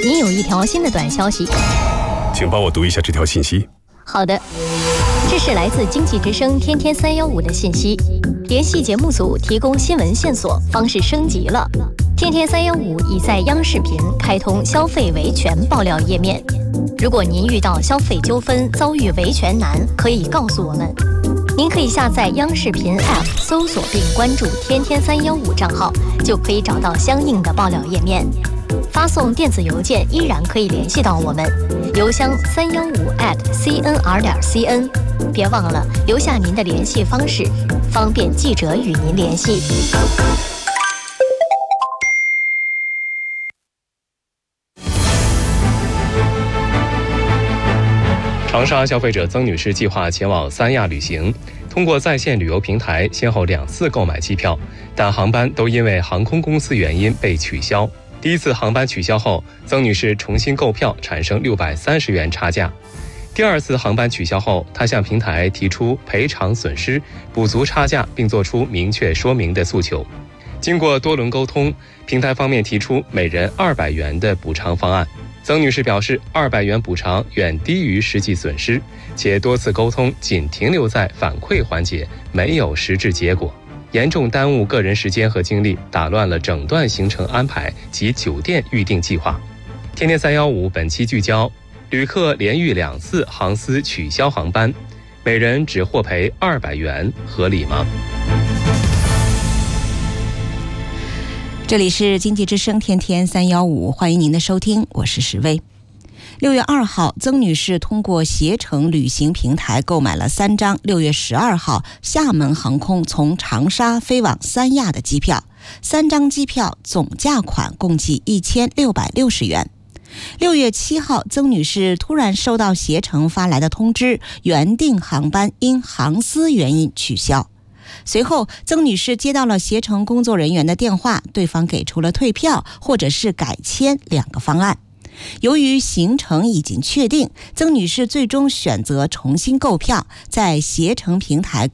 您有一条新的短消息， 请帮我读一下这条信息。 好的，这是来自经济之声天天315的信息，联系节目组提供新闻线索方式升级了。天天315已在央视频开通消费维权爆料页面，如果您遇到消费纠纷遭遇维权难，可以告诉我们。您可以下载央视频 App 搜索并关注天天315账号，就可以找到相应的爆料页面。发送电子邮件依然可以联系到我们，邮箱315@cnr.cn。别忘了留下您的联系方式，方便记者与您联系。 长沙消费者曾女士计划前往三亚旅行，通过在线旅游平台先后2次购买机票，但航班都因为航空公司原因被取消。第一次航班取消后，曾女士重新购票，产生630元差价。第二次航班取消后，她向平台提出赔偿损失、补足差价，并作出明确说明的诉求。经过多轮沟通，平台方面提出每人200元的补偿方案。曾女士表示，200元补偿远低于实际损失，且多次沟通仅停留在反馈环节，没有实质结果，严重耽误个人时间和精力，打乱了整段行程安排及酒店预订计划。天天315本期聚焦：旅客连遇2次航司取消航班，每人只获赔200元，合理吗？ 这里是经济之声天天315，欢迎您的收听，我是石薇。6月2号，曾女士通过携程旅行平台购买了3张6月12号厦门航空从长沙飞往三亚的机票，3张机票总价款共计1660元。6月7号，曾女士突然收到携程发来的通知，原定航班因航司原因取消。随后，曾女士接到了携程工作人员的电话，对方给出了退票或者是改签2个方案。由于行程已经确定，曾女士最终选择重新购票，在携程平台